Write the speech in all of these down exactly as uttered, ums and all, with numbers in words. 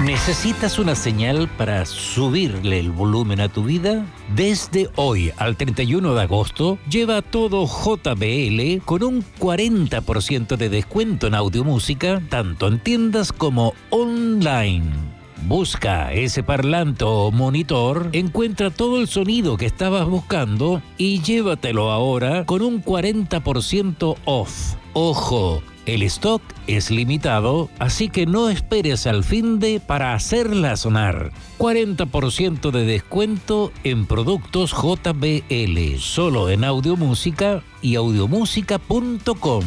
¿Necesitas una señal para subirle el volumen a tu vida? Desde hoy al treinta y uno de agosto, lleva todo J B L con un cuarenta por ciento de descuento en audiomúsica, tanto en tiendas como online. Busca ese parlante o monitor, encuentra todo el sonido que estabas buscando y llévatelo ahora con un cuarenta por ciento off. ¡Ojo! El stock es limitado, así que no esperes al finde para hacerla sonar. cuarenta por ciento de descuento en productos J B L, solo en Audiomúsica y audiomúsica punto com.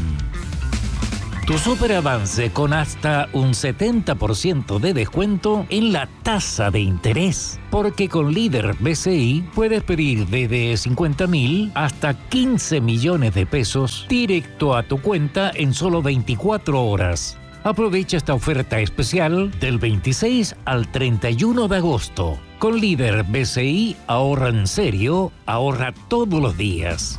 Tu super avance con hasta un setenta por ciento de descuento en la tasa de interés. Porque con Líder B C I puedes pedir desde cincuenta mil hasta quince millones de pesos directo a tu cuenta en solo veinticuatro horas. Aprovecha esta oferta especial del veintiséis al treinta y uno de agosto. Con Líder B C I, ahorra en serio, ahorra todos los días.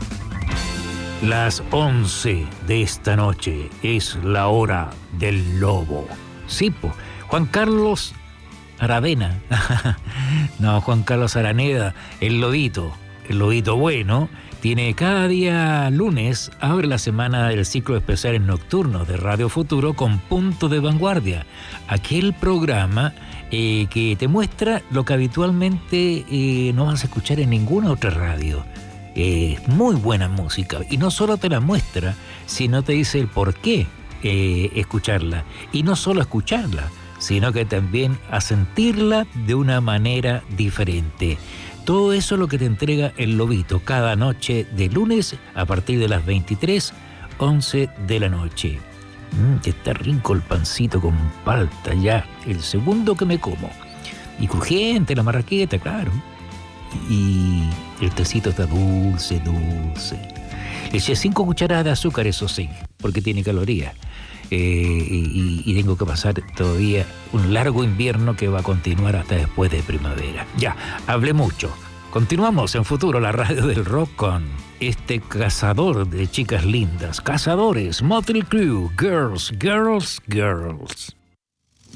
Las once de esta noche es la hora del lobo. Sí, po, Juan Carlos Aravena. No, Juan Carlos Araneda, el lobito, el lobito bueno, tiene cada día lunes, abre la semana del ciclo de especiales nocturnos de Radio Futuro con Punto de Vanguardia. Aquel programa eh, que te muestra lo que habitualmente eh, no vas a escuchar en ninguna otra radio. Eh, muy buena música, y no solo te la muestra, sino te dice el por qué eh, escucharla, y no solo escucharla, sino que también a sentirla de una manera diferente. Todo eso es lo que te entrega el lobito cada noche de lunes a partir de las veintitrés, once de la noche. Mm, que está rico el pancito con palta, ya el segundo que me como, y crujiente la marraqueta, claro. Y el tecito está dulce, dulce. Le eché cinco cucharadas de azúcar, eso sí, porque tiene calorías. Eh, y, y tengo que pasar todavía un largo invierno que va a continuar hasta después de primavera. Ya, hablé mucho. Continuamos en Futuro, la radio del rock, con este cazador de chicas lindas. Cazadores, Motley Crue, Girls, Girls, Girls.